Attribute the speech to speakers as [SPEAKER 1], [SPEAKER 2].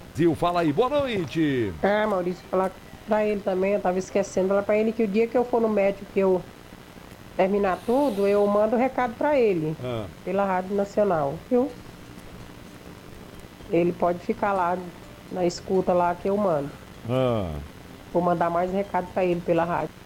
[SPEAKER 1] Zil, fala aí, boa noite.
[SPEAKER 2] Ah, Maurício, falar pra ele também, eu tava esquecendo, falar pra ele que o dia que eu for no médico, que eu terminar tudo, eu mando o recado pra ele,
[SPEAKER 1] Ah,
[SPEAKER 2] pela Rádio Nacional, viu? Ele pode ficar lá na escuta lá que eu mando.
[SPEAKER 1] ah.
[SPEAKER 2] Vou mandar mais recado pra ele pela rádio.